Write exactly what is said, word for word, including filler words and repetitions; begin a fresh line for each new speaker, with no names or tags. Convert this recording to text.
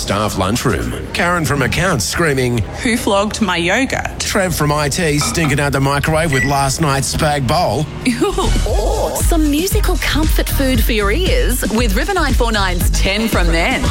staff lunchroom. Karen from accounts screaming,
"Who flogged my yogurt?"
Trev from I T stinking out the microwave with last night's spag bowl.
Or some musical comfort food for your ears with River nine four nine's ten from then.